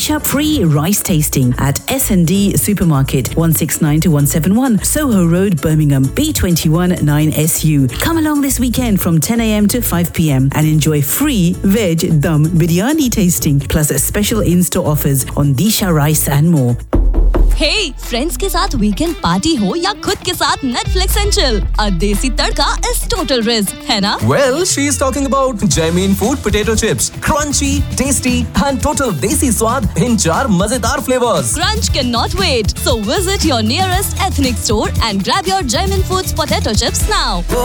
Disha free rice tasting at S&D Supermarket, 169 to 171, Soho Road, Birmingham, B21 9SU. Come along this weekend from 10 a.m. to 5 p.m. and enjoy free veg dum biryani tasting plus special in-store offers on Disha rice and more. Hey, friends के साथ weekend party हो या खुद के साथ Netflix and chill, a देसी तड़का is total risk, है ना? Well, she's talking about Jamin Food Potato Chips. Crunchy, tasty and total desi स्वाद in 4 मजेदार flavors. Crunch cannot wait. So visit your nearest ethnic store and grab your Jamin Foods potato chips now.